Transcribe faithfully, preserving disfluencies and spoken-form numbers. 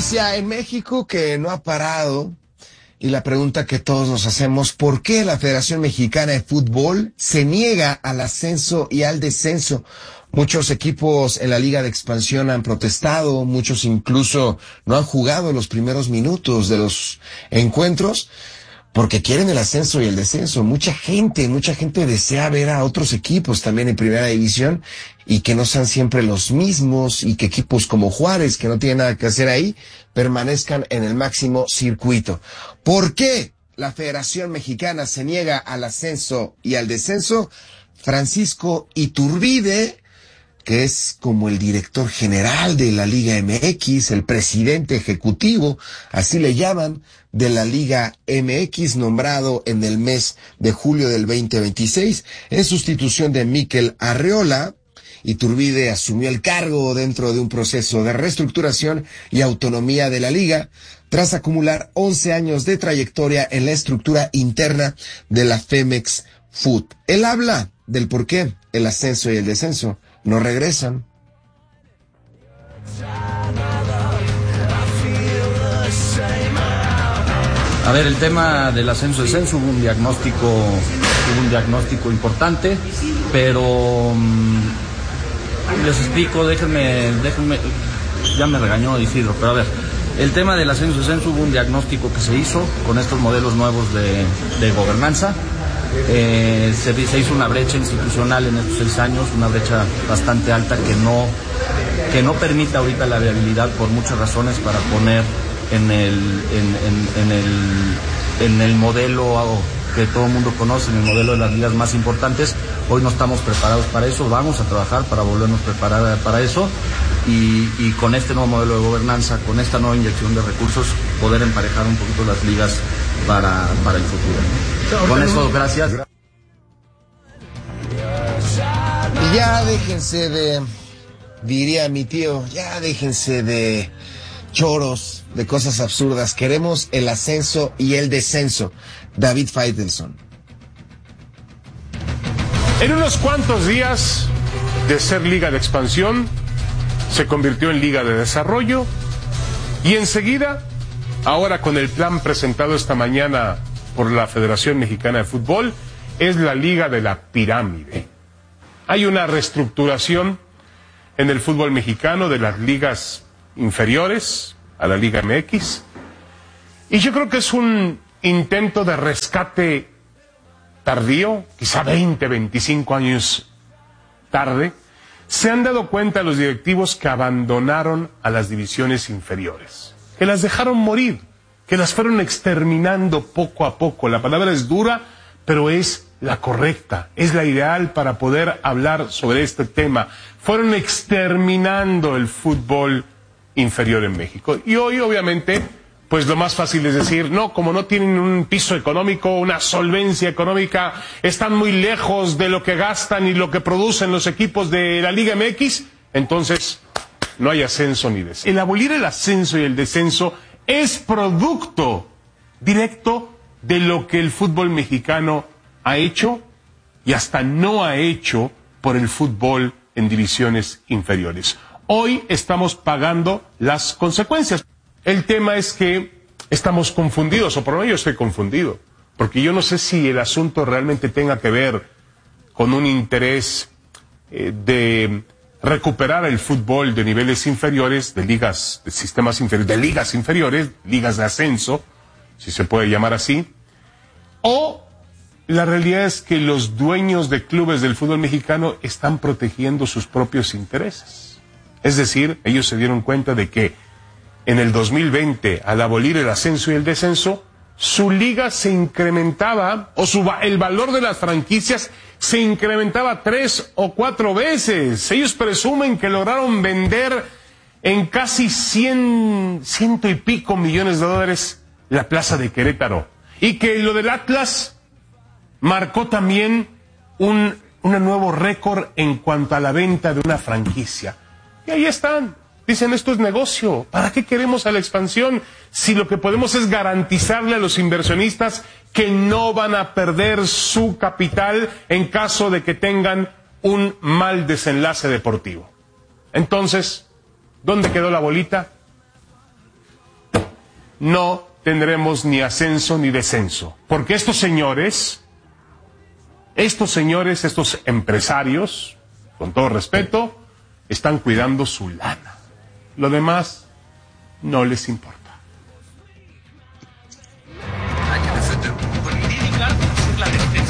noticia en México que no ha parado y la pregunta que todos nos hacemos, ¿por qué la Federación Mexicana de Fútbol se niega al ascenso y al descenso? Muchos equipos en la Liga de Expansión han protestado, muchos incluso no han jugado los primeros minutos de los encuentros porque quieren el ascenso y el descenso. Mucha gente, mucha gente desea ver a otros equipos también en Primera División y que no sean siempre los mismos y que equipos como Juárez, que no tienen nada que hacer ahí, permanezcan en el máximo circuito. ¿Por qué la Federación Mexicana se niega al ascenso y al descenso? Francisco Iturbide, que es como el director general de la Liga M X, el presidente ejecutivo, así le llaman, de la Liga M X, nombrado en el mes de julio del veinte veintiséis, en sustitución de Mikel Arreola. Iturbide asumió el cargo dentro de un proceso de reestructuración y autonomía de la liga, tras acumular once años de trayectoria en la estructura interna de la Femex Food. Él habla del por qué el ascenso y el descenso no regresan. A ver, el tema del ascenso-descenso, hubo un diagnóstico, hubo un diagnóstico importante, pero um, les explico, déjenme, déjenme, ya me regañó Isidro, pero a ver, el tema del ascenso-descenso, hubo un diagnóstico que se hizo con estos modelos nuevos de, de gobernanza. Eh, se, se hizo una brecha institucional en estos seis años, una brecha bastante alta que no, que no permite ahorita la viabilidad por muchas razones para poner en el, en, en, en el, en el modelo que todo el mundo conoce, en el modelo de las ligas más importantes. Hoy no estamos preparados para eso, vamos a trabajar para volvernos a preparar para eso y, y con este nuevo modelo de gobernanza, con esta nueva inyección de recursos, poder emparejar un poquito las ligas para, para el futuro. Con eso, gracias. Y ya déjense de, diría mi tío, ya déjense de choros, de cosas absurdas. Queremos el ascenso y el descenso. David Faitelson. En unos cuantos días de ser Liga de Expansión, se convirtió en Liga de Desarrollo y enseguida, ahora con el plan presentado esta mañana por la Federación Mexicana de Fútbol, es la Liga de la Pirámide. Hay una reestructuración en el fútbol mexicano de las ligas inferiores a la Liga M X y yo creo que es un intento de rescate tardío, quizá veinte, veinticinco años tarde. Se han dado cuenta los directivos que abandonaron a las divisiones inferiores, que las dejaron morir, que las fueron exterminando poco a poco. La palabra es dura, pero es la correcta, es la ideal para poder hablar sobre este tema. Fueron exterminando el fútbol inferior en México. Y hoy, obviamente, pues lo más fácil es decir, no, como no tienen un piso económico, una solvencia económica, están muy lejos de lo que gastan y lo que producen los equipos de la Liga M X, entonces no hay ascenso ni descenso. El abolir el ascenso y el descenso es producto directo de lo que el fútbol mexicano ha hecho y hasta no ha hecho por el fútbol en divisiones inferiores. Hoy estamos pagando las consecuencias. El tema es que estamos confundidos, o por lo menos yo estoy confundido, porque yo no sé si el asunto realmente tenga que ver con un interés eh, de recuperar el fútbol de niveles inferiores, de ligas, de sistemas inferiores, de ligas inferiores, ligas de ascenso, si se puede llamar así, o la realidad es que los dueños de clubes del fútbol mexicano están protegiendo sus propios intereses. Es decir, ellos se dieron cuenta de que en el dos mil veinte, al abolir el ascenso y el descenso, su liga se incrementaba, o su, el valor de las franquicias se incrementaba tres o cuatro veces. Ellos presumen que lograron vender en casi cien, ciento y pico millones de dólares la Plaza de Querétaro. Y que lo del Atlas marcó también un, un nuevo récord en cuanto a la venta de una franquicia. Y ahí están. Dicen, esto es negocio. ¿Para qué queremos a la expansión si lo que podemos es garantizarle a los inversionistas que no van a perder su capital en caso de que tengan un mal desenlace deportivo? Entonces, ¿dónde quedó la bolita? no tendremos ni ascenso ni descenso. Porque estos señores, estos señores, estos empresarios, con todo respeto, están cuidando su lana. Lo demás no les importa.